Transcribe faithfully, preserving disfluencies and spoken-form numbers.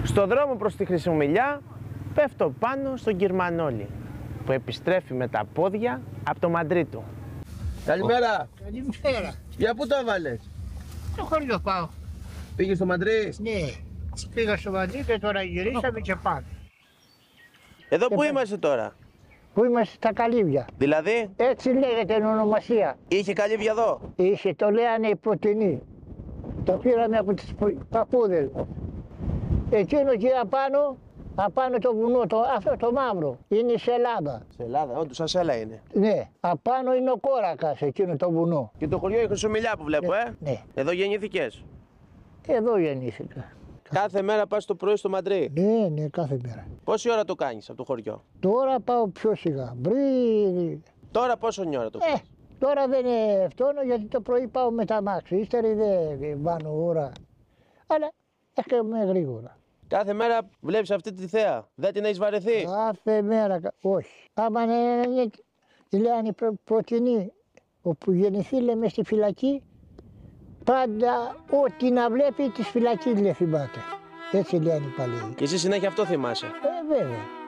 Στο δρόμο προς τη Χρυσομυλιά πέφτω πάνω στον Κυρμανόλη που επιστρέφει με τα πόδια από το μαντρί του. Καλημέρα. Καλημέρα. Για πού το έβαλες? Στο χωριό πάω. Πήγες στο Μαντρί? Ναι. Πήγα στο Μαντρί και τώρα γυρίσαμε και πάμε. Εδώ που είμαστε τώρα? Πού είμαστε στα Καλύβια. Δηλαδή? Έτσι λέγεται η ονομασία. Είχε καλύβια εδώ? Είχε, το λέγανε οι Πρωτινοί. Το πήραμε από τις παππούδες. Εκείνο εκεί απάνω, απάνω το βουνό, το, αυτό το μαύρο, είναι η Σελάδα. Σε Ελλάδα, όντως σαν σέλα είναι. Ναι, απάνω είναι ο Κόρακας, εκείνο το βουνό. Και το χωριό η Χρυσομυλιά που βλέπω, ε. Ναι. Εδώ γεννήθηκες? Εδώ γεννήθηκα. Κάθε μέρα πας το πρωί στο Μαντρί? Ναι, ναι, κάθε μέρα. Πόση ώρα το κάνεις από το χωριό? Τώρα πάω πιο σιγά. Μπρι... Τώρα πόσο ώρα το Ε, κάνεις? τώρα δεν φτώνω γιατί το πρωί πάω με τα μάξι. Ύστερα δεν πάνω ώρα. Αλλά έρχομαι γρήγορα. Κάθε μέρα βλέπεις αυτή τη θέα, δεν την έχεις βαρεθεί? Κάθε μέρα, όχι. Άμα είναι, λένε Πρωτινοί, όπου γεννηθεί λέμε στη φυλακή, πάντα ό,τι να βλέπει της φυλακής λέει θυμάται. Έτσι λένε οι παλαιοί. Και εσύ συνέχεια αυτό θυμάσαι? Ε, βέβαια.